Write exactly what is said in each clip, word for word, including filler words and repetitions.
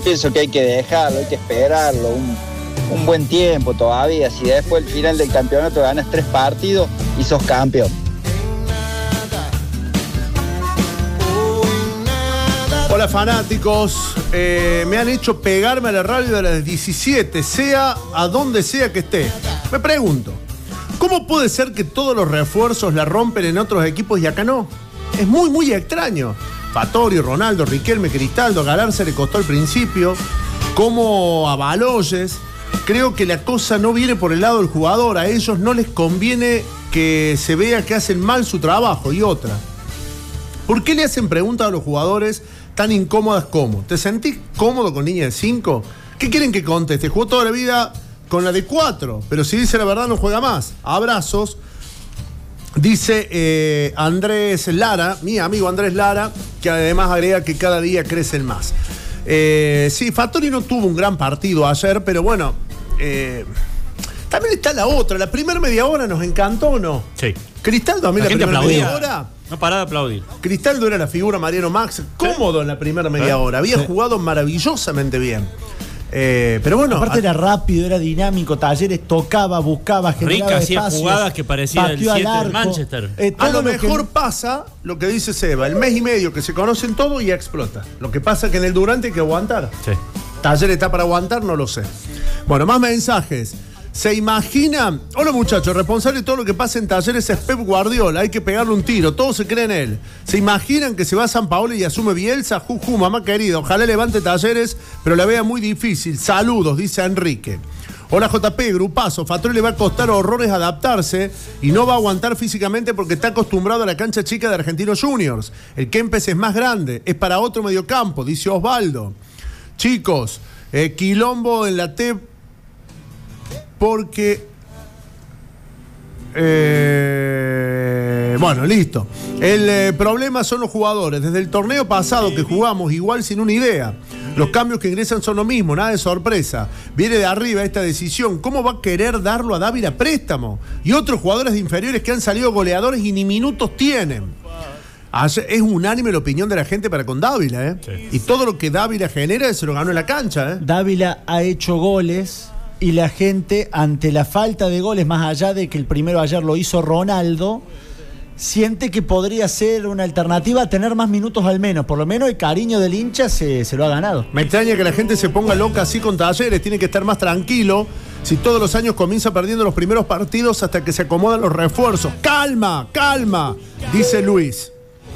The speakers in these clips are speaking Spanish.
pienso que hay que dejarlo, hay que esperarlo un, un buen tiempo todavía. Si después al final del campeonato ganas tres partidos y sos campeón. Hola fanáticos, eh, me han hecho pegarme a la radio de las diecisiete, sea a donde sea que esté. Me pregunto, ¿cómo puede ser que todos los refuerzos la rompen en otros equipos y acá no? Es muy, muy extraño. Fattori, Ronaldo, Riquelme, Cristaldo, a Galarza le costó al principio, como a Baloyes. Creo que la cosa no viene por el lado del jugador, a ellos no les conviene que se vea que hacen mal su trabajo. Y otra, ¿por qué le hacen preguntas a los jugadores tan incómodas como: ¿te sentís cómodo con línea de cinco? ¿Qué quieren que conteste? Jugó toda la vida con la de cuatro, pero si dice la verdad no juega más. Abrazos. Dice eh, Andrés Lara, mi amigo Andrés Lara, que además agrega que cada día crecen más. Eh, sí, Fattori no tuvo un gran partido ayer, pero bueno, eh, también está la otra. La primera media hora nos encantó, ¿o no? Sí. Cristaldo, a mí la, la primera media hora... No paraba de aplaudir. Cristaldo era la figura Mariano Max, cómodo, ¿sí?, en la primera media ¿Eh? hora. Había ¿Sí? jugado maravillosamente bien. Eh, pero bueno, aparte a... era rápido, era dinámico. Talleres tocaba, buscaba, generaba Rica hacía espacios, jugadas que parecía el siete del Manchester. Eh, a lo, lo mejor que... pasa lo que dice Seba, el mes y medio que se conocen todo y ya explota. Lo que pasa es que en el Durante hay que aguantar. Sí. Talleres está para aguantar, no lo sé. Bueno, más mensajes. ¿Se imagina? Hola muchachos, responsable de todo lo que pasa en Talleres es Pep Guardiola, hay que pegarle un tiro, todos se creen en él. ¿Se imaginan que se va a San Paolo y asume Bielsa? Juju, mamá querida, ojalá levante Talleres, pero la vea muy difícil. Saludos, dice Enrique. Hola J P, grupazo, Fattori le va a costar horrores adaptarse y no va a aguantar físicamente porque está acostumbrado a la cancha chica de Argentinos Juniors. El Kempes es más grande, es para otro mediocampo, dice Osvaldo. Chicos, eh, quilombo en la T... Porque, eh, bueno, listo. El eh, problema son los jugadores. Desde el torneo pasado que jugamos igual sin una idea. Los cambios que ingresan son lo mismo, nada de sorpresa. Viene de arriba esta decisión. ¿Cómo va a querer darlo a Dávila a préstamo? Y otros jugadores de inferiores que han salido goleadores y ni minutos tienen. Es unánime la opinión de la gente para con Dávila, ¿eh? Sí. Y todo lo que Dávila genera se lo ganó en la cancha, ¿eh? Dávila ha hecho goles... Y la gente, ante la falta de goles, más allá de que el primero ayer lo hizo Ronaldo, siente que podría ser una alternativa a tener más minutos al menos. Por lo menos el cariño del hincha se, se lo ha ganado. Me extraña que la gente se ponga loca así con Talleres. Tiene que estar más tranquilo. Si todos los años comienza perdiendo los primeros partidos hasta que se acomodan los refuerzos. ¡Calma, calma! Dice Luis.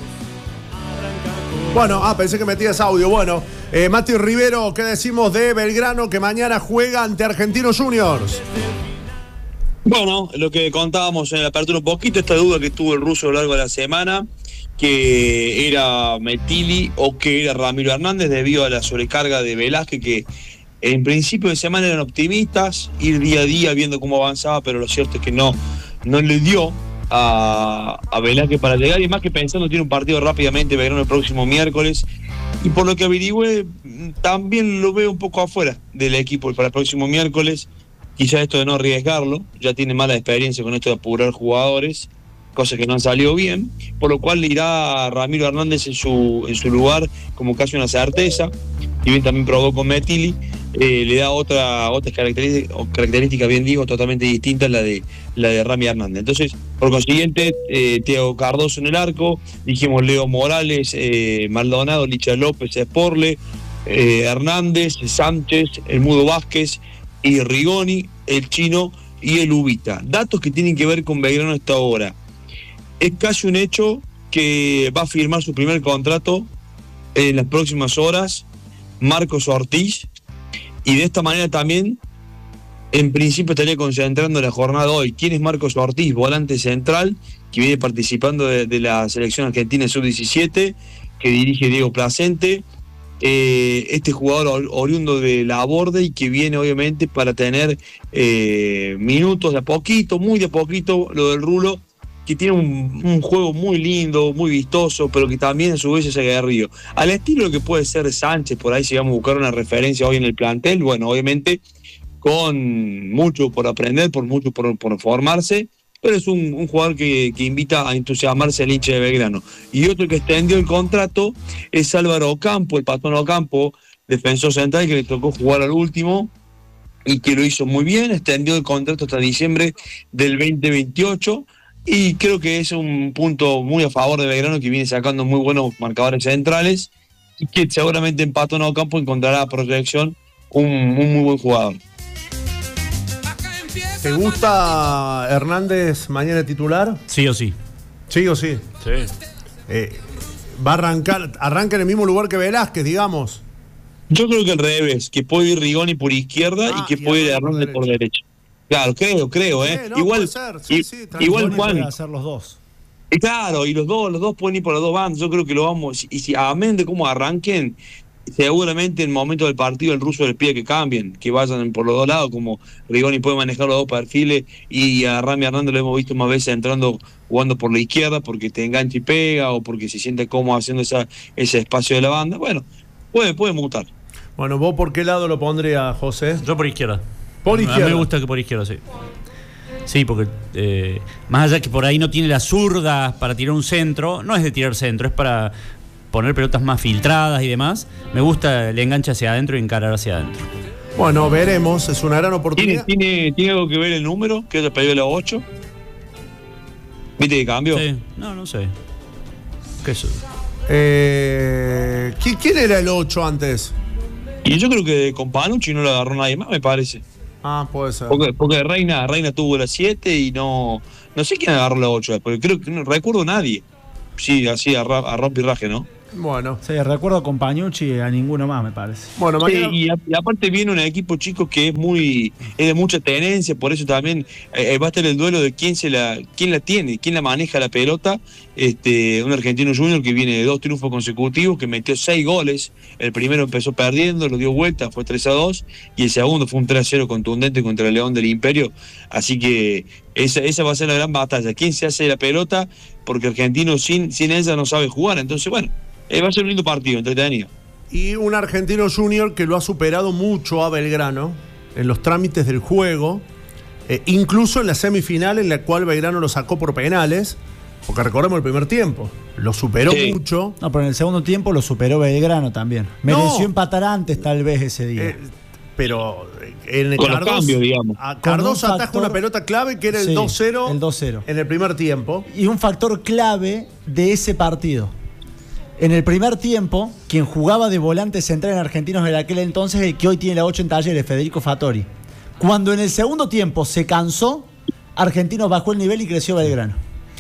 Bueno, ah, pensé que metías audio. Bueno, eh, Mati Rivero, ¿qué decimos de Belgrano que mañana juega ante Argentinos Juniors? Bueno, lo que contábamos en la apertura un poquito, esta duda que tuvo el ruso a lo largo de la semana, que era Metilli o que era Ramiro Hernández debido a la sobrecarga de Velázquez, que en principio de semana eran optimistas, ir día a día viendo cómo avanzaba, pero lo cierto es que no, no le dio a, a Velázquez para llegar, y más que pensando tiene un partido rápidamente Belgrano el próximo miércoles, y por lo que averigüé también lo veo un poco afuera del equipo para el próximo miércoles. Quizá esto de no arriesgarlo, ya tiene mala experiencia con esto de apurar jugadores, cosa que no han salido bien, por lo cual le irá a Ramiro Hernández en su, en su lugar como casi una certeza, y bien también probó con Metilli. Eh, le da otra otras características, características, bien digo, totalmente distintas a la de la de Rami Hernández. Entonces, por consiguiente, eh, Thiago Cardoso en el arco, dijimos Leo Morales, eh, Maldonado, Licha López, Sporle, eh, Hernández, Sánchez, el Mudo Vázquez y Rigoni, el Chino y el Ubita. Datos que tienen que ver con Belgrano hasta ahora. Es casi un hecho que va a firmar su primer contrato en las próximas horas Marcos Ortiz, y de esta manera también en principio estaría concentrando la jornada hoy. ¿Quién es Marcos Ortiz? Volante central que viene participando de, de la selección argentina sub diecisiete, que dirige Diego Placente. Eh, este jugador oriundo de la Borde y que viene obviamente para tener eh, minutos de a poquito, muy de a poquito, lo del Rulo, que tiene un, un juego muy lindo, muy vistoso, pero que también a su vez es aguerrido. Al estilo que puede ser Sánchez, por ahí si vamos a buscar una referencia hoy en el plantel, bueno, obviamente con mucho por aprender, por mucho por, por formarse, pero es un, un jugador que, que invita a entusiasmarse al hincha de Belgrano. Y otro que extendió el contrato es Álvaro Ocampo, el patrón Ocampo, defensor central que le tocó jugar al último y que lo hizo muy bien, extendió el contrato hasta diciembre del veinte veintiocho y creo que es un punto muy a favor de Belgrano, que viene sacando muy buenos marcadores centrales y que seguramente en Pato No Campo encontrará proyección un, un muy buen jugador. ¿Te gusta Hernández mañana titular? Sí o sí. Sí o sí. Sí. Eh, va a arrancar, arranca en el mismo lugar que Velázquez, digamos. Yo creo que al revés, que puede ir Rigoni por izquierda ah, y que y puede ir Hernández por, por derecha. Claro, creo, creo, ¿eh? Sí, no, igual, sí, sí, igual Juan. Puede hacer los dos. Y claro, y los dos, los dos pueden ir por las dos bandas. Yo creo que lo vamos. Y si amén de cómo arranquen, seguramente en el momento del partido el ruso les pide que cambien, que vayan por los dos lados, como Rigoni puede manejar los dos perfiles, y a Rami Hernández lo hemos visto más veces entrando, jugando por la izquierda, porque te engancha y pega, o porque se siente cómodo haciendo esa, ese espacio de la banda. Bueno, puede, puede mutar. Bueno, ¿vos por qué lado lo pondría, José? Yo por izquierda. Por izquierda. A mí me gusta que por izquierda, sí. Sí, porque eh, más allá que por ahí no tiene la zurda para tirar un centro, no es de tirar centro, es para poner pelotas más filtradas y demás. Me gusta el enganche hacia adentro y encarar hacia adentro. Bueno, veremos, es una gran oportunidad. ¿Tiene, tiene, ¿tiene algo que ver el número? ¿Que haya pedido la ocho? ¿Viste que cambio? Sí, no, no sé. ¿Qué es eso? Eh, ¿Quién era el ocho antes? Y yo creo que con Panucci no lo agarró nadie más, me parece. Ah, puede ser. Porque, porque Reina, Reina tuvo la siete y no. No sé quién agarró la ocho, porque creo que no recuerdo a nadie. Sí, así a, a rompirraje, ¿no? Bueno. Sí, recuerdo con Panucci a ninguno más, me parece. Bueno, mañana... sí, y, a, y aparte viene un equipo chico que es muy es de mucha tenencia, por eso también eh, va a estar el duelo de quién se la quién la tiene, quién la maneja la pelota. Este, un argentino junior que viene de dos triunfos consecutivos, que metió seis goles. El primero empezó perdiendo, lo dio vuelta, fue tres a dos, y el segundo fue un tres a cero contundente contra el León del Imperio. Así que esa, esa va a ser la gran batalla. ¿Quién se hace la pelota? Porque Argentino sin, sin ella no sabe jugar. Entonces, bueno, Eh, va a ser un lindo partido, entretenido. Y un argentino junior que lo ha superado mucho a Belgrano en los trámites del juego, eh, incluso en la semifinal en la cual Belgrano lo sacó por penales, porque recordemos el primer tiempo, lo superó sí. mucho. No, pero en el segundo tiempo lo superó Belgrano también. Mereció no. empatar antes tal vez ese día. Eh, pero en el Con Cardoso, cambio, digamos. Cardoso un ataja una pelota clave que era el sí, dos cero el dos cero en el primer tiempo. Y un factor clave de ese partido. En el primer tiempo, quien jugaba de volante central en Argentinos en aquel entonces, el que hoy tiene la ocho en Talleres, Federico Fattori. Cuando en el segundo tiempo se cansó, Argentinos bajó el nivel y creció Belgrano.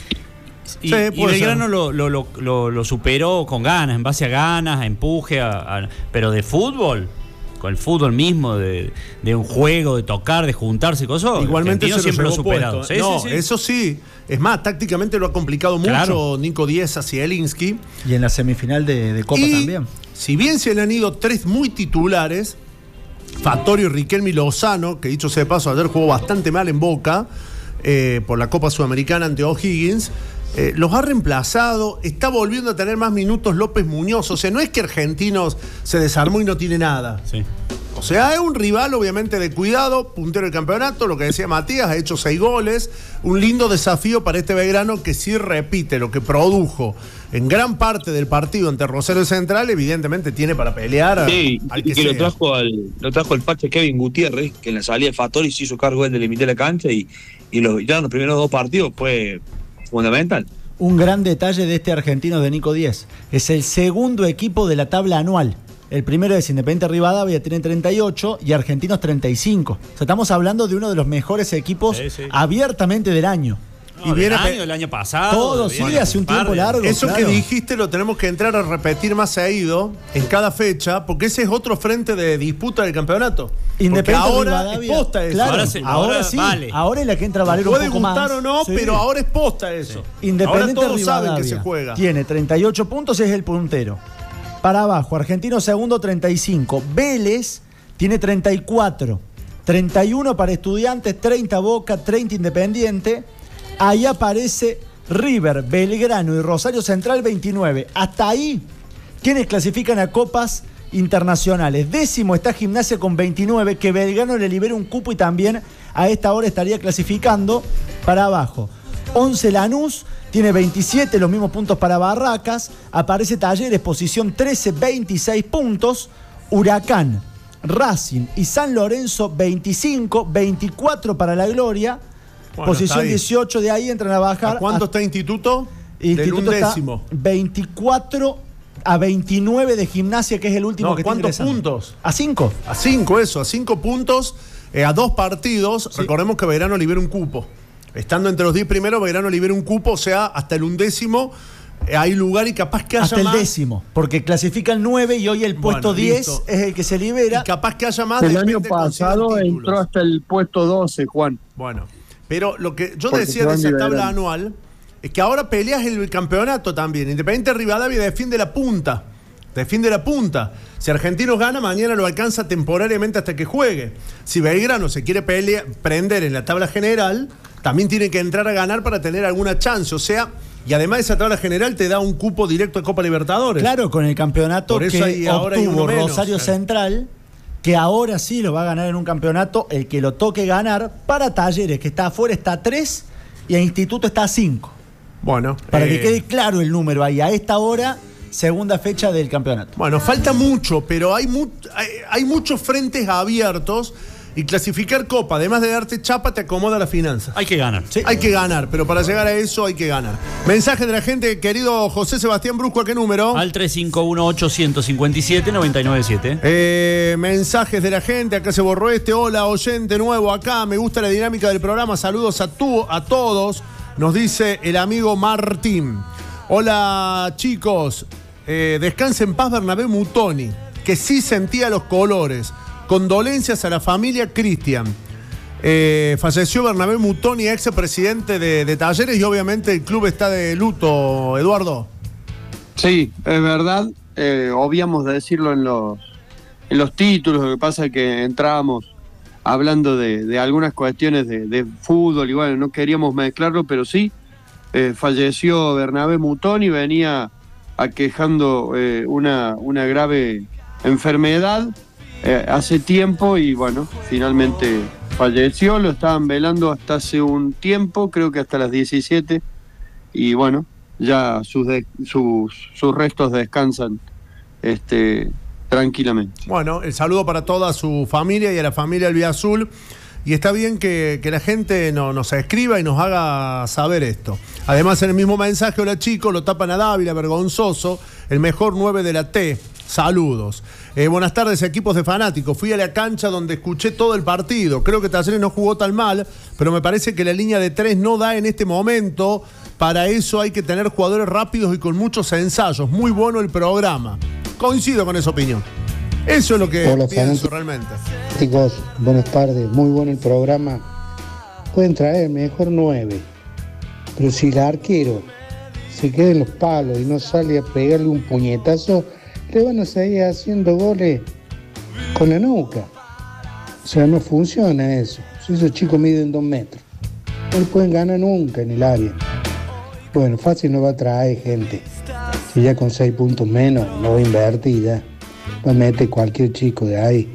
Y, sí, y Belgrano lo, lo, lo, lo, lo superó con ganas, en base a ganas, a empuje, a, a, pero de fútbol, con el fútbol mismo, de, de un juego, de tocar, de juntarse, cosas. Igualmente Argentino siempre lo ha superado. Sí, no, sí, sí. Eso sí. Es más, tácticamente lo ha complicado mucho claro. Nico Díez a Zielinski. Y en la semifinal de, de Copa y, también. Si bien se le han ido tres muy titulares, Fattori, Riquelme y Lozano, que dicho sea de paso, ayer jugó bastante mal en Boca eh, por la Copa Sudamericana ante O'Higgins, eh, los ha reemplazado, está volviendo a tener más minutos López Muñoz. O sea, no es que Argentinos se desarmó y no tiene nada. Sí. O sea, es un rival obviamente de cuidado, puntero del campeonato, lo que decía Matías, ha hecho seis goles, un lindo desafío para este Belgrano que sí repite lo que produjo en gran parte del partido ante Rosario Central, evidentemente tiene para pelear sí, a, al y que, que sea. lo trajo al lo trajo el Pache Kevin Gutiérrez, que en la salida de Fattori se hizo cargo él de limitar la cancha y, y los, ya los primeros dos partidos fue fundamental. Un gran detalle de este argentino de Nico Díez, es el segundo equipo de la tabla anual. El primero es Independiente Rivadavia, tiene treinta y ocho, y Argentinos treinta y cinco. O sea, estamos hablando de uno de los mejores equipos sí, sí. abiertamente del año. No, y viene del año, del año pasado. Todo, sí, bueno, hace un tiempo largo. Eso claro. que dijiste lo tenemos que entrar a repetir más seguido en cada fecha, porque ese es otro frente de disputa del campeonato. Independiente ahora Rivadavia, es posta eso. Claro, ahora, se, ahora, ahora sí. Vale. Ahora es la que entra a valer un Puede poco más. Puede gustar o no, sí. pero ahora es posta eso. Sí. Independiente ahora todos Rivadavia saben que se juega. Tiene treinta y ocho puntos y es el puntero. Para abajo, Argentino segundo, treinta y cinco. Vélez tiene treinta y cuatro. treinta y uno para Estudiantes, treinta Boca, treinta Independiente. Ahí aparece River, Belgrano y Rosario Central, veintinueve. Hasta ahí, quienes clasifican a copas internacionales. Décimo está Gimnasia con veintinueve, que Belgrano le libera un cupo y también a esta hora estaría clasificando. Para abajo, once Lanús, tiene veintisiete, los mismos puntos para Barracas. Aparece Talleres, posición trece, veintiséis puntos. Huracán, Racing y San Lorenzo veinticinco, veinticuatro para la Gloria. Bueno, Posición dieciocho, de ahí entran a bajar. ¿A cuánto a, está Instituto? Instituto Del está undécimo. veinticuatro a veintinueve de Gimnasia, que es el último No, que ¿cuántos está ingresando. puntos? A cinco. A cinco, eso, a cinco puntos, eh, a dos partidos. Sí. Recordemos que Belgrano libera un cupo. Estando entre los diez primeros, Belgrano libera un cupo, o sea, hasta el undécimo eh, hay lugar y capaz que haya Hasta el más. décimo, porque clasifica el nueve y hoy el puesto Bueno, diez listo. es el que se libera. Y capaz que haya más. El depende año de consigan pasado títulos. entró hasta el puesto doce, Juan. Bueno, pero lo que yo Porque decía se de van esa tabla liberando. anual es que ahora peleas el campeonato también. Independiente Rivadavia defiende la punta. Defiende la punta. Si Argentinos gana, mañana lo alcanza temporariamente hasta que juegue. Si Belgrano se quiere pelear, prender en la tabla general, también tiene que entrar a ganar para tener alguna chance. O sea, y además esa tabla general te da un cupo directo a Copa Libertadores. Claro, con el campeonato Por eso que hay- ahora hay obtuvo uno menos. Rosario Eh. Central, que ahora sí lo va a ganar en un campeonato, el que lo toque ganar. Para Talleres, que está afuera, está a tres, y a Instituto está a cinco. Bueno, Para eh, que quede claro el número ahí, a esta hora, segunda fecha del campeonato. Bueno, falta mucho, pero hay, mu- hay, hay muchos frentes abiertos y clasificar Copa, además de darte chapa, te acomoda la finanza. Hay que ganar. Sí. Hay que ganar, pero para llegar a eso hay que ganar. Mensaje de la gente, querido José Sebastián Brusco, ¿a qué número? Al tres cinco uno ocho cinco siete nueve nueve siete. Eh, mensajes de la gente, acá se borró este. Hola, oyente nuevo acá, me gusta la dinámica del programa, saludos a, tu, a todos, nos dice el amigo Martín. Hola chicos, eh, descanse en paz Bernabé Mutoni, que sí sentía los colores. Condolencias a la familia Cristian. Eh, falleció Bernabé Mutoni, ex presidente de, de Talleres, y obviamente el club está de luto, Eduardo. Sí, es verdad. Eh, obviamos de decirlo en los, en los títulos. Lo que pasa es que entrábamos hablando de, de algunas cuestiones de, de fútbol y bueno, no queríamos mezclarlo, pero sí, eh, falleció Bernabé Mutoni, venía aquejando eh, una, una grave enfermedad eh, hace tiempo y bueno, finalmente falleció. Lo estaban velando hasta hace un tiempo, creo que hasta las diecisiete, y bueno, ya sus, de, sus, sus restos descansan este, tranquilamente. Bueno, el saludo para toda su familia y a la familia Albiazul. Y está bien que, que la gente no, nos escriba y nos haga saber esto. Además, en el mismo mensaje, hola chicos, lo tapan a Dávila, vergonzoso, el mejor nueve de la T. Saludos. Eh, buenas tardes, equipos de fanáticos. Fui a la cancha donde escuché todo el partido. Creo que Talleres no jugó tan mal, pero me parece que la línea de tres no da en este momento. Para eso hay que tener jugadores rápidos y con muchos ensayos. Muy bueno el programa. Coincido con esa opinión. Eso es lo que Hola, pienso fanáticos. realmente. Chicos, buenas tardes, muy bueno el programa. Pueden traer mejor nueve, pero si el arquero se queda en los palos y no sale a pegarle un puñetazo, le van a seguir haciendo goles con la nuca. O sea, no funciona eso. Si esos chicos miden dos metros, no le pueden ganar nunca en el área. Bueno, fácil no va a traer gente. Si ya con seis puntos menos no va a invertir ya. Va a meter cualquier chico de ahí.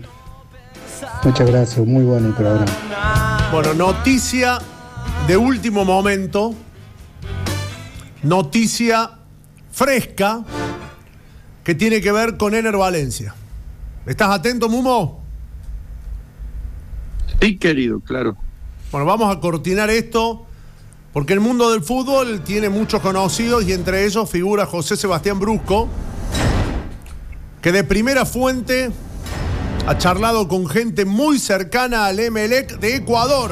Muchas gracias, muy bueno el programa. Bueno, noticia de último momento. Noticia fresca que tiene que ver con Ener Valencia. ¿Estás atento, Mumo? Sí, querido, claro. Bueno, vamos a cortinar esto porque el mundo del fútbol tiene muchos conocidos y entre ellos figura José Sebastián Brusco, que de primera fuente ha charlado con gente muy cercana al Emelec de Ecuador.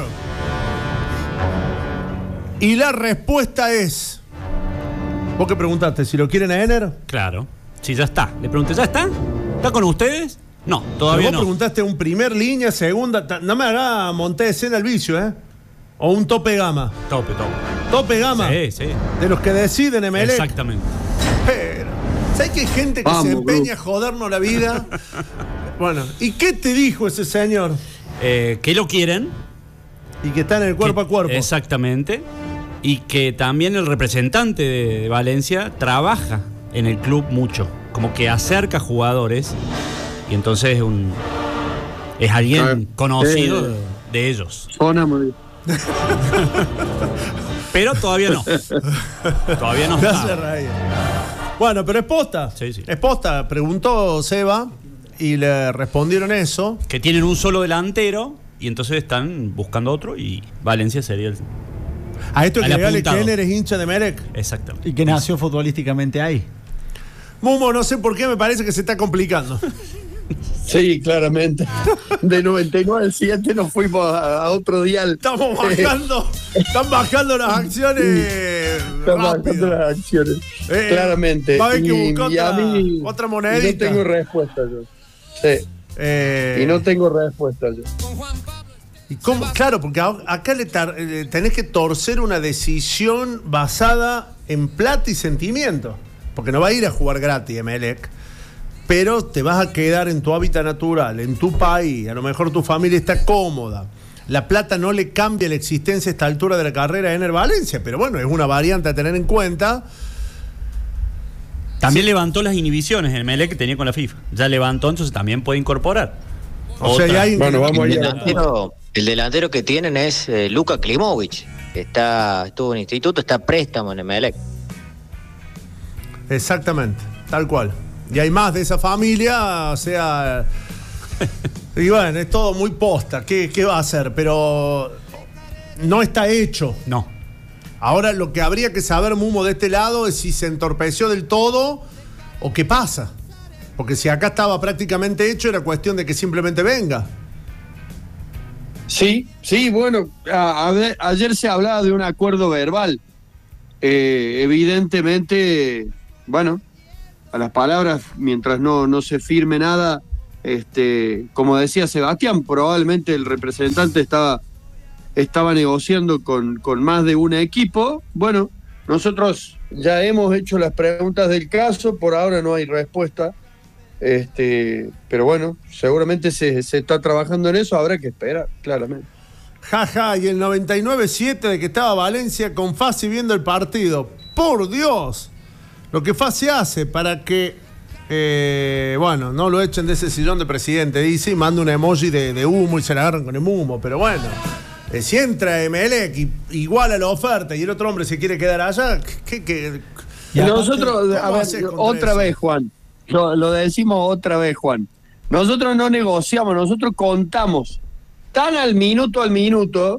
Y la respuesta es... ¿Vos qué preguntaste? ¿Si lo quieren a Ener? Claro. Sí, ya está. Le pregunté, ¿ya está? ¿Está con ustedes? No, todavía Pero vos no. preguntaste un primer línea, segunda... ta- No me haga monté escena el vicio, ¿eh? O un tope gama. Tope, tope. Tope gama. Sí, sí. De los que deciden Emelec. Exactamente. Pero, ¿sabes que hay gente que Vamos, se empeña Bruce. a jodernos la vida? Bueno, ¿y qué te dijo ese señor? Eh, que lo quieren. Y que está en el cuerpo que- a cuerpo. Exactamente. Y que también el representante de, de Valencia trabaja en el club mucho. Como que acerca jugadores. Y entonces es un es alguien Claro. conocido Eh. de, de ellos. Zona muy... Pero todavía no. Todavía no Te hace está. reír. Bueno, pero es posta. Sí, sí. Es posta. Preguntó Seba. y le respondieron eso. Que tienen un solo delantero y entonces están buscando otro y Valencia sería el... A esto hay que agregarle que apuntado. él eres hincha de Emelec. Exactamente. Y que nació futbolísticamente ahí. Mumo, no sé por qué me parece que se está complicando. Sí, claramente. De noventa y nueve al siete nos fuimos a, a otro dial. Estamos bajando, están bajando las acciones Están bajando rápido. las acciones. Eh, claramente. va a haber que Y- buscar y a otra- mí- otra y monedita. no tengo respuesta yo. Sí. Eh, Y no tengo respuesta yo. ¿y cómo? Claro, porque a- acá le tar- eh, tenés que torcer una decisión basada en plata y sentimiento. Porque no va a ir a jugar gratis Emelec, pero te vas a quedar en tu hábitat natural, en tu país, a lo mejor tu familia está cómoda. La plata no le cambia la existencia a esta altura de la carrera de Ener Valencia, pero bueno, es una variante a tener en cuenta. También levantó las inhibiciones el Emelec que tenía con la FIFA. Ya levantó, entonces también puede incorporar. O sea, Otra. ya hay- Bueno, vamos El allá. delantero, el delantero que tienen es eh, Luka Klimovic. Está, estuvo en instituto, está a préstamo en Emelec. Exactamente, tal cual. Y hay más de esa familia, o sea... Y bueno, es todo muy posta. ¿Qué, qué va a hacer? Pero no está hecho. No. Ahora lo que habría que saber, Mumo, de este lado es si se entorpeció del todo o qué pasa. Porque si acá estaba prácticamente hecho, era cuestión de que simplemente venga. Sí, sí, bueno, a- a ver, ayer se hablaba de un acuerdo verbal. Eh, evidentemente, bueno, a las palabras, mientras no, no se firme nada, este, como decía Sebastián, probablemente el representante estaba, estaba negociando con, con más de un equipo. Bueno, nosotros ya hemos hecho las preguntas del caso, por ahora no hay respuesta. Este, pero bueno, seguramente se, se está trabajando en eso, habrá que esperar, claramente. Jaja, y el noventa y nueve siete de que estaba Valencia con Fassi viendo el partido. ¡Por Dios! Lo que Fassi hace para que, eh, bueno, no lo echen de ese sillón de presidente, dice, y manda un emoji de, de humo y se la agarran con el humo. Pero bueno, eh, si entra Emelec y iguala la oferta y el otro hombre se quiere quedar allá, ¿qué? qué Y nosotros, ¿cómo a ver, haces contra otra eso? vez, Juan, lo, lo decimos otra vez, Juan. Nosotros no negociamos, nosotros contamos tan al minuto al minuto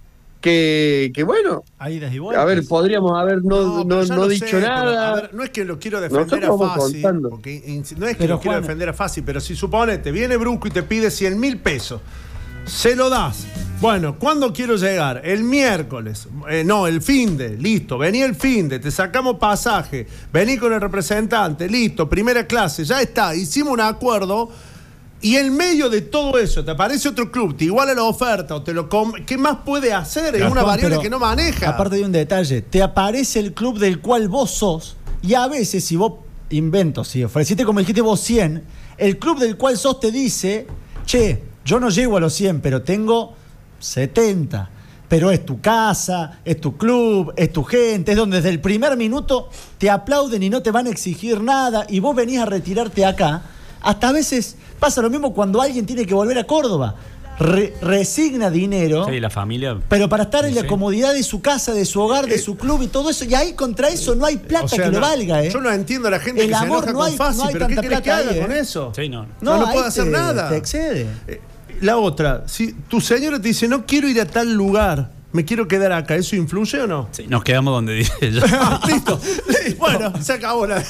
que, que bueno, Ahí idas y vueltas. a ver, podríamos haber no, no, pero ya no lo dicho sé, pero, nada. a ver, no es que lo quiero defender Nosotros a vamos Fassi, contando. porque in- no es que Pero, lo quiero Juan, defender a Fassi, pero si suponete, viene Brusco y te pide cien mil pesos, se lo das. Bueno, ¿cuándo quiero llegar? El miércoles. Eh, no, el fin de, listo. Vení el fin de, te sacamos pasaje. Vení con el representante, listo. Primera clase, ya está. Hicimos un acuerdo. Y en medio de todo eso, te aparece otro club, te iguala la oferta o te lo com- ¿qué más puede hacer? Es Pero, una Juan, variable pero que no maneja. Aparte de un detalle, te aparece el club del cual vos sos, y a veces, si vos invento, si ofreciste como dijiste vos cien, el club del cual sos te dice, che, yo no llego a los cien, pero tengo setenta. Pero es tu casa, es tu club, es tu gente, es donde desde el primer minuto te aplauden y no te van a exigir nada, y vos venís a retirarte acá. Hasta a veces pasa lo mismo cuando alguien tiene que volver a Córdoba. Re- resigna dinero. Sí, la familia. Pero para estar en Sí, la sí. comodidad de su casa, de su hogar, de Eh, su club y todo eso, y ahí contra eso no hay plata O sea, que le no- valga, ¿eh? Yo no entiendo a la gente El que se amor enoja no con hay- Fassi, no hay pero ¿qué tanta querés que plata haga ahí, con ¿eh? eso? Sí, no. No, no ahí puede hacer te- nada. Te excede. Eh, La otra, si tu señora te dice, no quiero ir a tal lugar, me quiero quedar acá, ¿eso influye o no? Sí, nos quedamos donde dice ella. Ah, listo. Bueno, se acabó la...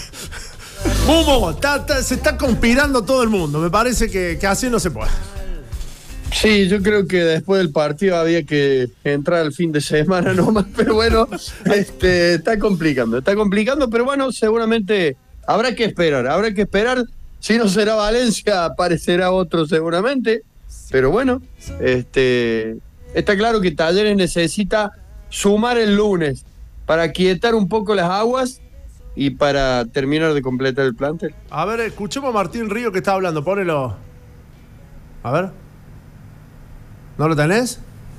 Mumo, está- está- se está conspirando todo el mundo. Me parece que, que así no se puede. Sí, yo creo que después del partido había que entrar al fin de semana nomás, pero bueno, este, está complicando, está complicando, pero bueno, seguramente habrá que esperar, habrá que esperar. Si no será Valencia, aparecerá otro seguramente, pero bueno, este, está claro que Talleres necesita sumar el lunes para quietar un poco las aguas y para terminar de completar el plantel. A ver, escuchemos a Martín Río que está hablando. Ponelo. A ver. ¿No lo tenés?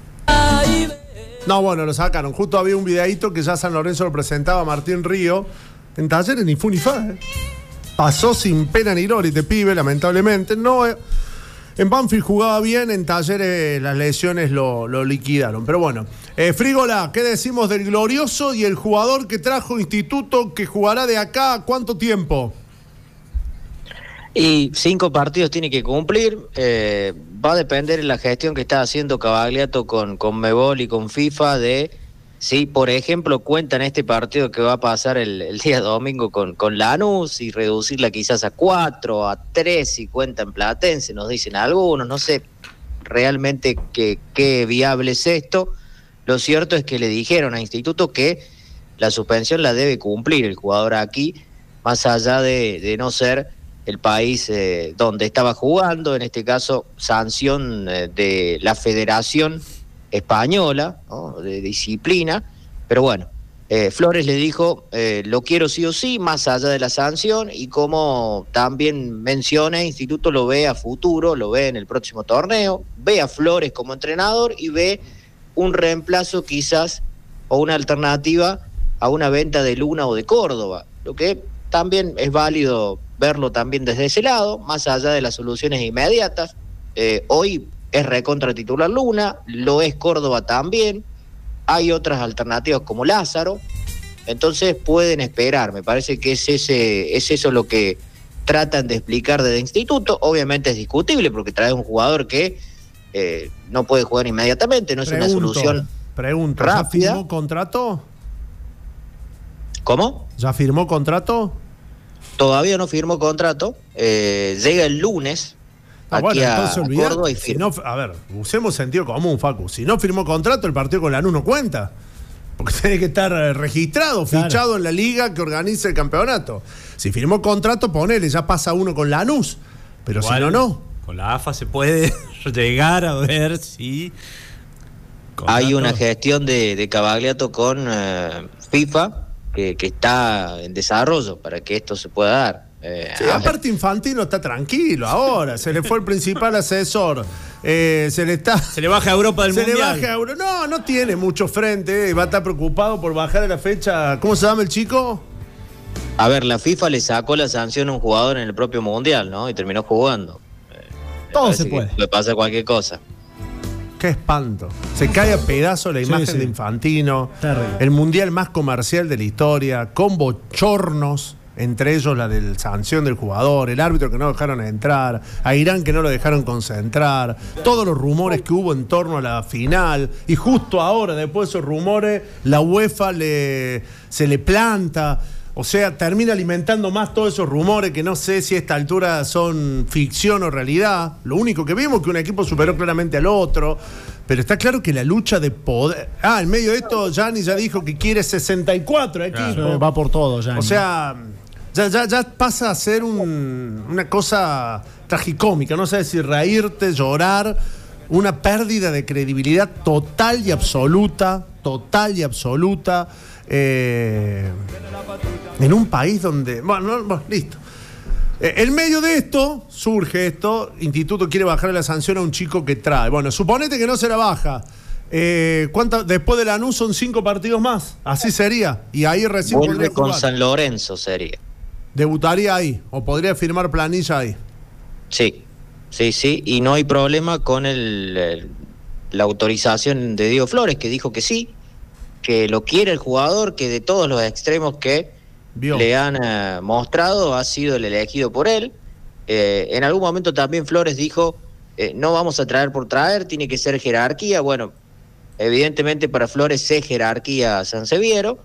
No, bueno, lo sacaron. Justo había un videíto que ya San Lorenzo lo presentaba a Martín Río. En Talleres ni fu ni fa, ¿eh? Pasó sin pena ni gloria este pibe, lamentablemente. No, eh, en Banfield jugaba bien, en Talleres las lesiones lo, lo liquidaron. Pero bueno, eh, Frígola, ¿qué decimos del glorioso y el jugador que trajo Instituto que jugará de acá a cuánto tiempo? Y cinco partidos tiene que cumplir, eh, va a depender de la gestión que está haciendo Cavagliato con, con Mebol y con FIFA de si, por ejemplo, cuentan este partido que va a pasar el, el día domingo con, con Lanús y reducirla quizás a cuatro, a tres, si cuentan Platense, nos dicen algunos, no sé realmente qué, qué viable es esto. Lo cierto es que le dijeron a Instituto que la suspensión la debe cumplir el jugador aquí, más allá de, de no ser el país eh, donde estaba jugando, en este caso sanción eh, de la Federación Española, ¿no?, de disciplina, pero bueno, eh, Flores le dijo, eh, lo quiero sí o sí, más allá de la sanción, y como también menciona, Instituto lo ve a futuro, lo ve en el próximo torneo, ve a Flores como entrenador y ve un reemplazo quizás o una alternativa a una venta de Luna o de Córdoba, lo que también es válido verlo también desde ese lado, más allá de las soluciones inmediatas. Eh, hoy es recontra titular Luna, lo es Córdoba también, hay otras alternativas como Lázaro, entonces pueden esperar, me parece que es, ese, es eso lo que tratan de explicar desde Instituto. Obviamente es discutible porque trae un jugador que eh, no puede jugar inmediatamente, no es Pregunto, una solución pregunto, rápida. ¿Ya firmó contrato? ¿Cómo? ¿Ya firmó contrato? Todavía no firmó contrato, eh, llega el lunes Ah, aquí bueno, a, entonces a olvidar, Córdoba y si firma. no, a ver, usemos sentido común, Facu. Si no firmó contrato, el partido con Lanús no cuenta. Porque tiene que estar eh, registrado, Claro. fichado en la liga que organiza el campeonato. Si firmó contrato, ponele, ya pasa uno con Lanús. Pero Igual, si no, no. Con la A F A se puede llegar a ver si... Hay contrato- una gestión de, de Cavagliato con eh, FIFA que, que está en desarrollo para que esto se pueda dar. Eh, Sí, a ver, aparte Infantino está tranquilo ahora. Se le fue el principal asesor. Eh, se le está... Se le baja a Europa del Se le Mundial. baja a Euro. No, no tiene mucho frente. eh, Va a estar preocupado por bajar a la fecha. ¿Cómo se llama el chico? a ver, la FIFA le sacó la sanción a un jugador en el propio Mundial, ¿no? Y terminó jugando. Eh, me Todo parece se que puede. Le pasa cualquier cosa. Qué espanto. Se cae a pedazos la Sí, imagen sí. de Infantino. Terrible. El mundial más comercial de la historia, con bochornos, entre ellos la del sanción del jugador, el árbitro que no dejaron entrar, a Irán que no lo dejaron concentrar, todos los rumores que hubo en torno a la final, y justo ahora, después de esos rumores, la UEFA le, se le planta. O sea, termina alimentando más todos esos rumores que no sé si a esta altura son ficción o realidad. Lo único que vimos es que un equipo superó claramente al otro. Pero está claro que la lucha de poder... Ah, en medio de esto, Gianni ya dijo que quiere sesenta y cuatro equipos. Sí, va por todo ya. O sea, ya, ya, ya pasa a ser un- una cosa tragicómica. No sé si reírte, llorar. Una pérdida de credibilidad total y absoluta. Total y absoluta. Eh, en un país donde... Bueno, no, bueno, listo. Eh, en medio de esto, surge esto, Instituto quiere bajar la sanción a un chico que trae. Bueno, suponete que no se la baja. Eh, ¿cuánta- después de Lanús son cinco partidos más? Así sería. Y ahí recién Vuelve podría con jugar. San Lorenzo, sería. Debutaría ahí, o podría firmar planilla ahí. Sí, sí, sí. Y no hay problema con el, el- la autorización de Diego Flores, que dijo que sí, que lo quiere el jugador, que de todos los extremos que Vio. le han eh, mostrado ha sido el elegido por él. Eh, en algún momento también Flores dijo, eh, no vamos a traer por traer, tiene que ser jerarquía. Bueno, evidentemente para Flores es jerarquía Sanseviero.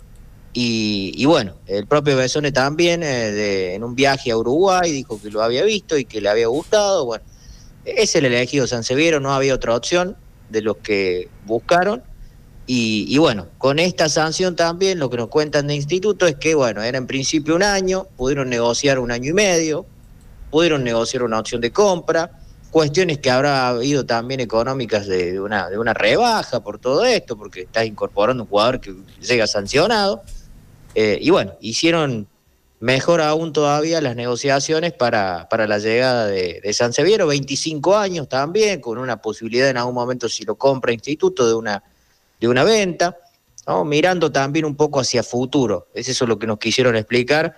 Y, y bueno, el propio Besone también, eh, de- en un viaje a Uruguay, dijo que lo había visto y que le había gustado. Bueno, es el elegido Sanseviero, no había otra opción de los que buscaron. Y, y bueno, con esta sanción también lo que nos cuentan de Instituto es que, bueno, era en principio un año, pudieron negociar un año y medio, pudieron negociar una opción de compra, cuestiones que habrá habido también económicas de, de una, de una rebaja por todo esto, porque estás incorporando un jugador que llega sancionado. Eh, y bueno, hicieron mejor aún todavía las negociaciones para, para la llegada de, de Sanseviero, veinticinco años también, con una posibilidad en algún momento, si lo compra Instituto, de una de una venta, ¿no? Mirando también un poco hacia futuro. Es eso lo que nos quisieron explicar,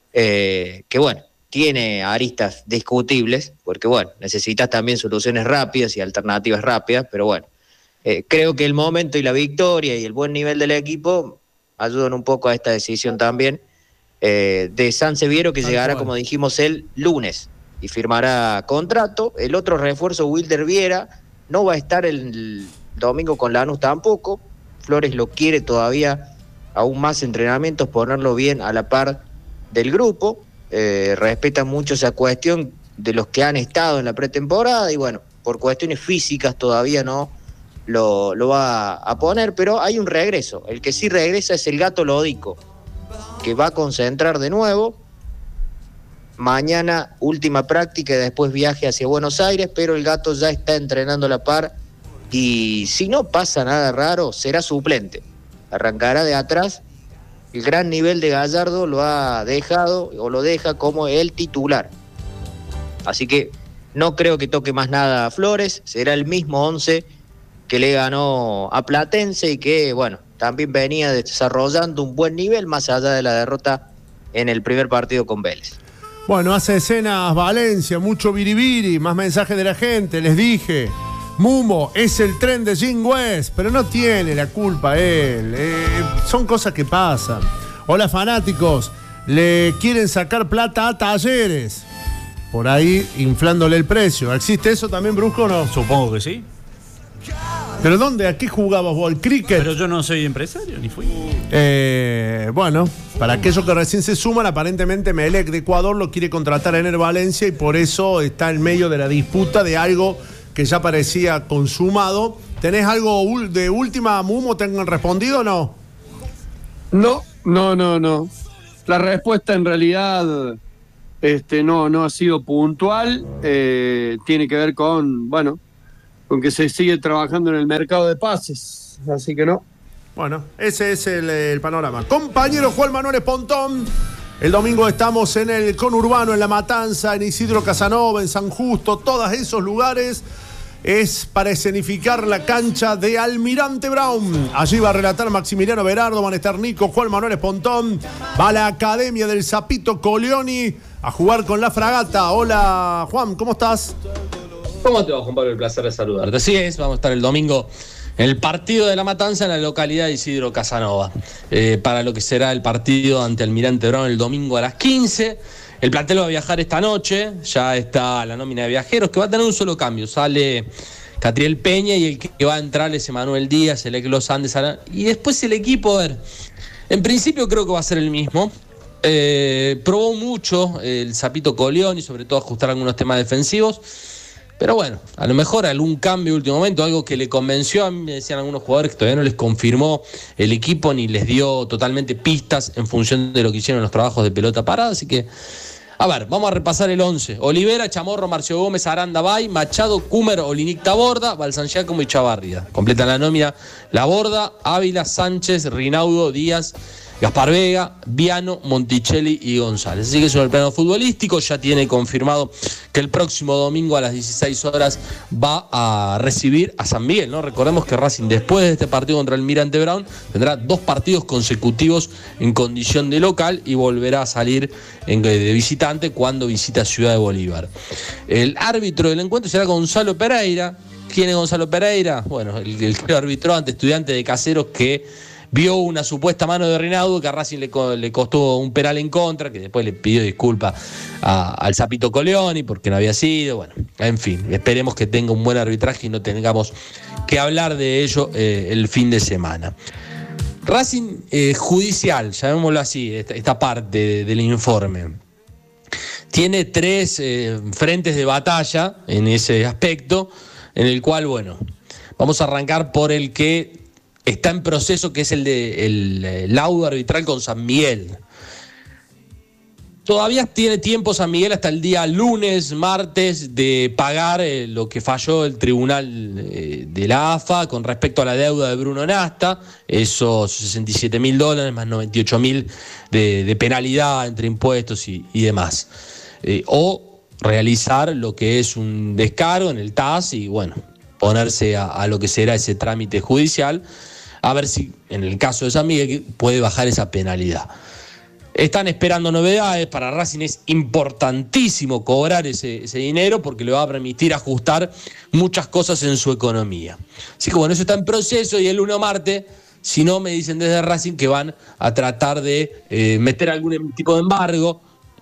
eh, que bueno, tiene aristas discutibles, porque bueno, necesitas también soluciones rápidas y alternativas rápidas, pero bueno, eh, creo que el momento y la victoria y el buen nivel del equipo ayudan un poco a esta decisión también, eh, de Sanseviero, que Tal llegará, cual. como dijimos, el lunes. y firmará contrato. El otro refuerzo, Wilder Viera, no va a estar el domingo con Lanús tampoco. Flores lo quiere todavía aún más entrenamientos, ponerlo bien a la par del grupo. Eh, respeta mucho esa cuestión de los que han estado en la pretemporada y bueno, por cuestiones físicas todavía no lo, lo va a poner, pero hay un regreso. El que sí regresa es el Gato Lodico, que va a concentrar de nuevo. Mañana última práctica y después viaje hacia Buenos Aires, pero el Gato ya está entrenando a la par y si no pasa nada raro, será suplente. Arrancará de atrás. El gran nivel de Gallardo lo ha dejado o lo deja como el titular. Así que no creo que toque más nada a Flores. Será el mismo once que le ganó a Platense y que, bueno, también venía desarrollando un buen nivel más allá de la derrota en el primer partido con Vélez. Bueno, hace escenas Valencia, mucho biribiri, más mensajes de la gente, les dije. Mumo es el tren de Jim West, pero no tiene la culpa él. Eh, son cosas que pasan. Hola fanáticos, le quieren sacar plata a Talleres. Por ahí inflándole el precio. ¿Existe eso también, Brusco, o no? Supongo que sí. ¿Pero dónde? ¿A qué jugabas vos? ¿El cricket? Pero yo no soy empresario, ni fui. Eh, bueno, para aquellos que recién se suman, aparentemente Melec de Ecuador lo quiere contratar a Ener Valencia y por eso está en medio de la disputa de algo que ya parecía consumado. ¿Tenés algo de última, Mumo? ¿Te han respondido o no? No, no, no, no. La respuesta en realidad este, no, no ha sido puntual. Eh, tiene que ver con, bueno, con que se sigue trabajando en el mercado de pases. Así que no. Bueno, ese es el, el panorama. Compañero Juan Manuel Espontón. El domingo estamos en el conurbano, en La Matanza, en Isidro Casanova, en San Justo, todos esos lugares. Es para escenificar la cancha de Almirante Brown. Allí va a relatar Maximiliano Berardo, van a estar Nico, Juan Manuel Espontón. Va a la Academia del Sapito Coleoni a jugar con la Fragata. Hola, Juan, ¿cómo estás? ¿Cómo te va, Juan Pablo? El placer de saludarte. Así es, vamos a estar el domingo en el partido de La Matanza en la localidad de Isidro Casanova, eh, para lo que será el partido ante Almirante Brown el domingo a las quince. El plantel va a viajar esta noche, ya está la nómina de viajeros, que va a tener un solo cambio. Sale Catriel Peña y el que va a entrar es Emanuel Díaz, el ex Los Andes. Y después el equipo, a ver, en principio creo que va a ser el mismo. Eh, probó mucho el Sapito Coleoni, sobre todo ajustar algunos temas defensivos. Pero bueno, a lo mejor algún cambio de último momento, algo que le convenció. A mí me decían algunos jugadores que todavía no les confirmó el equipo ni les dio totalmente pistas en función de lo que hicieron en los trabajos de pelota parada. Así que, a ver, vamos a repasar el once. Olivera, Chamorro, Marcio Gómez, Aranda Bay, Machado, Cumer, Olinic Taborda, Balsan Giacomo y Chavarría. Completan la nómina Laborda, Ávila, Sánchez, Rinaudo, Díaz, Gaspar Vega, Viano, Monticelli y González. Así que sobre el plano futbolístico ya tiene confirmado que el próximo domingo a las dieciséis horas va a recibir a San Miguel, ¿no? Recordemos que Racing, después de este partido contra el Almirante Brown, tendrá dos partidos consecutivos en condición de local y volverá a salir en, de visitante cuando visita Ciudad de Bolívar. El árbitro del encuentro será Gonzalo Pereira. ¿Quién es Gonzalo Pereira? Bueno, el, el que arbitró ante Estudiantes de Caseros, que vio una supuesta mano de Rinaudo que a Racing le, le costó un penal en contra, que después le pidió disculpas al Sapito Coleoni porque no había sido. Bueno, en fin, esperemos que tenga un buen arbitraje y no tengamos que hablar de ello eh, el fin de semana. Racing eh, judicial, llamémoslo así, esta, esta parte de, del informe. Tiene tres eh, frentes de batalla en ese aspecto, en el cual, bueno, vamos a arrancar por el que está en proceso, que es el de el, el laudo arbitral con San Miguel. Todavía tiene tiempo San Miguel hasta el día lunes, martes, de pagar eh, lo que falló el tribunal eh, de la A F A con respecto a la deuda de Bruno Nasta, esos sesenta y siete mil dólares más noventa y ocho mil de, de penalidad entre impuestos y, y demás. Eh, o realizar lo que es un descargo en el T A S y, bueno, ponerse a, a lo que será ese trámite judicial, a ver si en el caso de San Miguel puede bajar esa penalidad. Están esperando novedades. Para Racing es importantísimo cobrar ese, ese dinero porque le va a permitir ajustar muchas cosas en su economía. Así que bueno, eso está en proceso y el lunes o martes, si no, me dicen desde Racing que van a tratar de eh, meter algún tipo de embargo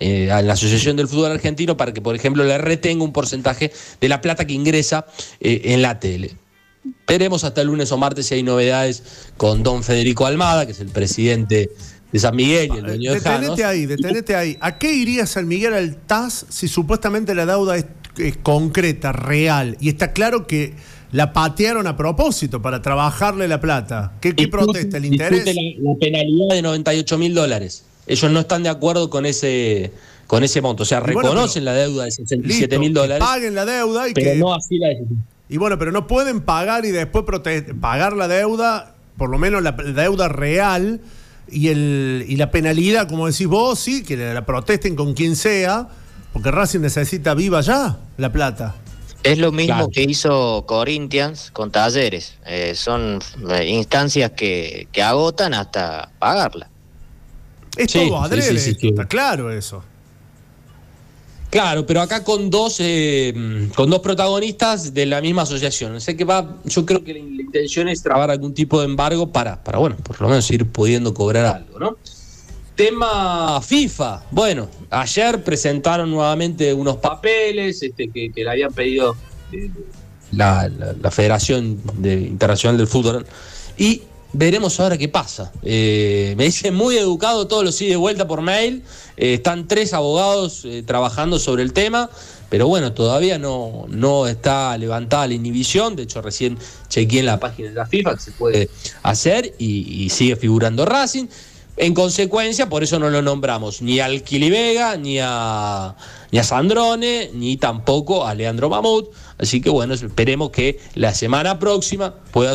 eh, a la Asociación del Fútbol Argentino para que, por ejemplo, le retenga un porcentaje de la plata que ingresa eh, en la tele. Veremos hasta el lunes o martes si hay novedades con don Federico Almada, que es el presidente de San Miguel y el dueño de Janos. Detenete ahí, detenete ahí. ¿A qué iría San Miguel al T A S si supuestamente la deuda es, es concreta, real? Y está claro que la patearon a propósito para trabajarle la plata. ¿Qué, qué protesta? ¿El interés? La, la penalidad de noventa y ocho mil dólares. Ellos no están de acuerdo con ese, con ese monto. O sea, Y bueno, reconocen pero- la deuda de sesenta y siete mil dólares. Paguen la deuda y pero que... no así la decisión. Y bueno, pero no pueden pagar y después prote- pagar la deuda, por lo menos la deuda real y el y la penalidad, como decís vos, sí, que la, la protesten con quien sea, porque Racing necesita viva ya la plata. Es lo mismo Claro. que hizo Corinthians con Talleres. Eh, son eh, instancias que, que agotan hasta pagarla. Es Sí, todo sí, adrede, sí, sí, esto, sí. está claro eso. Claro, pero acá con dos eh, con dos protagonistas de la misma asociación. Sé que va, yo creo que la, la intención es trabar algún tipo de embargo para, para, bueno, por lo menos ir pudiendo cobrar algo, ¿no? Tema FIFA. Bueno, ayer presentaron nuevamente unos papeles este, que, que le habían pedido eh, la, la, la Federación de, Internacional del Fútbol. Y veremos ahora qué pasa. Eh, me dicen muy educado, todos los sí de vuelta por mail. Eh, están tres abogados eh, trabajando sobre el tema, pero bueno, todavía no, no está levantada la inhibición. De hecho, recién chequeé en la página de la FIFA que se puede hacer y, y sigue figurando Racing. En consecuencia, por eso no lo nombramos ni al Kili Vega, ni a, ni a Sandrone, ni tampoco a Leandro Mamut. Así que bueno, esperemos que la semana próxima pueda